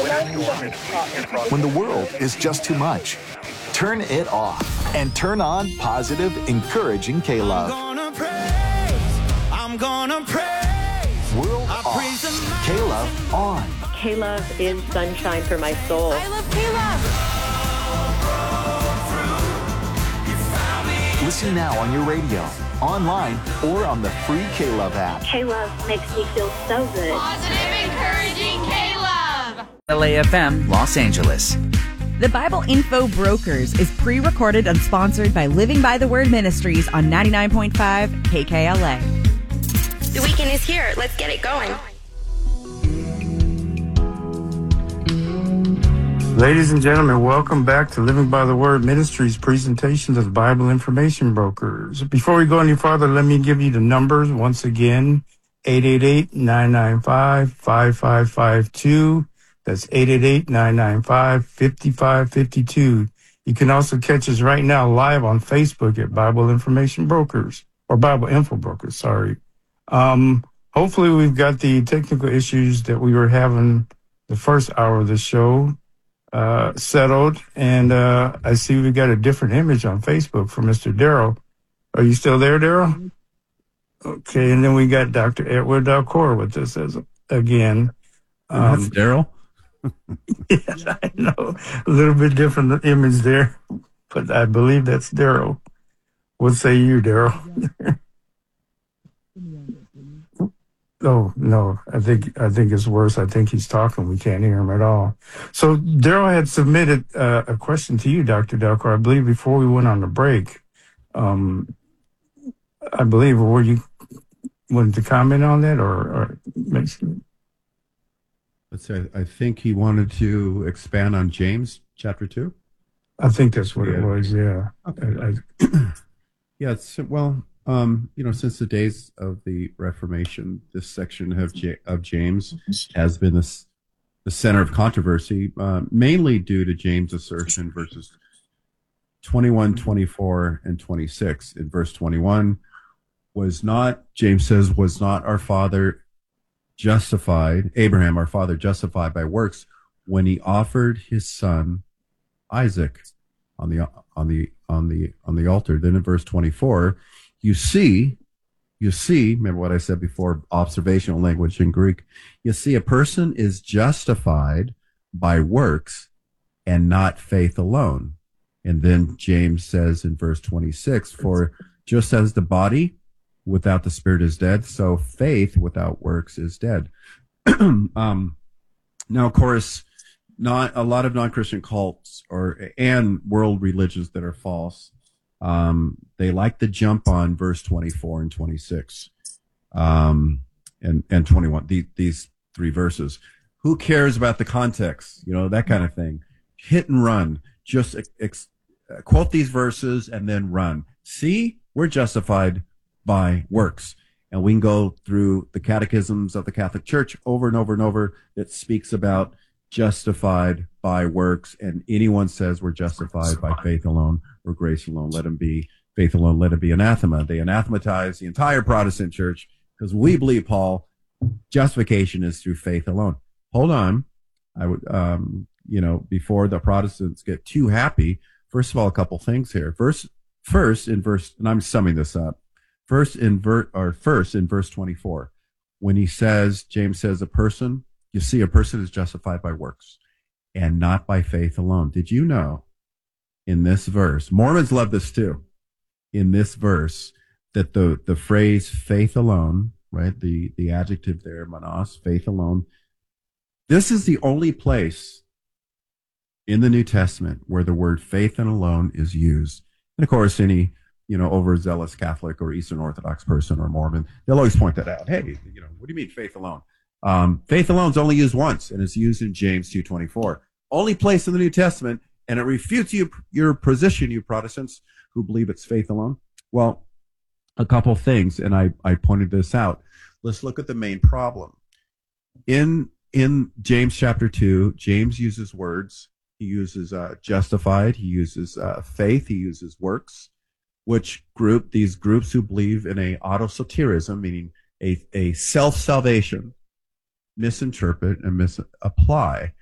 When the world is just too much, turn it off and turn on positive, encouraging K-Love. I'm gonna praise. World off, K-Love on. K-Love is sunshine for my soul. I love K-Love. Listen now on your radio, online, or on the free K-Love app. K-Love makes me feel so good. Positive, encouraging K-Love. LAFM, Los Angeles. The Bible Info Brokers is pre-recorded and sponsored by Living by the Word Ministries on 99.5 KKLA. The weekend is here. Let's get it going. Ladies and gentlemen, welcome back to Living by the Word Ministries presentation of the Bible Information Brokers. Before we go any farther, let me give you the numbers once again. 888-995-5552. That's 888-995-5552. You can also catch us right now live on Facebook at Bible Information Brokers, or Bible Info Brokers, sorry. Hopefully we've got the technical issues that we were having the first hour of the show settled, and I see we got a different image on Facebook for Mr. Darrell. Are you still there, Darrell? Okay, and then we got Dr. Edward Dalcour with us again. That's Darrell? Yes, I know. A little bit different image there, but I believe that's Darrell. What say you, Darrell? Oh, no, I think it's worse. I think he's talking. We can't hear him at all. So Darrell had submitted a question to you, Dr. Dalcour, I believe before we went on the break. I believe, were you wanted to comment on that or mention? Let's say, I think he wanted to expand on James chapter 2. I think that's what it was, yeah. Okay. Yeah, well, since the days of the Reformation, this section of James has been the center of controversy, mainly due to James' assertion verses 21, 24, and 26. In verse 21, James says, was not our father justified, Abraham, our father, justified by works when he offered his son Isaac on the altar. Then in verse 24, you see, remember what I said before, observational language in Greek. You see, a person is justified by works and not faith alone. And then James says in verse 26, for just as the body without the spirit is dead, so faith without works is dead. Now, of course, not a lot of non-Christian cults and world religions that are false. They like to jump on verse 24 and 26, and 21, these three verses. Who cares about the context? That kind of thing. Hit and run. Just quote these verses and then run. See, we're justified by works. And we can go through the catechisms of the Catholic Church over and over and over that speaks about justified by works, and anyone says we're justified by faith alone or grace alone, let him be faith alone, let him be anathema. They anathematize the entire Protestant church because we believe, Paul, justification is through faith alone. Hold on. I would, before the Protestants get too happy, first of all, a couple things here. First in verse, and I'm summing this up. First in verse 24, when James says a person is justified by works and not by faith alone. Did you know in this verse, Mormons love this too, in this verse, that the phrase faith alone, right, the adjective there, monos, faith alone, this is the only place in the New Testament where the word faith and alone is used. And of course, any overzealous Catholic or Eastern Orthodox person or Mormon, they'll always point that out. Hey, what do you mean faith alone? Faith alone is only used once, and it's used in James 2:24. Only place in the New Testament, and it refutes your position, you Protestants who believe it's faith alone. Well, a couple things, and I pointed this out. Let's look at the main problem. In James chapter 2, James uses words. He uses justified. He uses faith. He uses works. These groups who believe in a autosoterism, meaning a self-salvation, misinterpret and misapply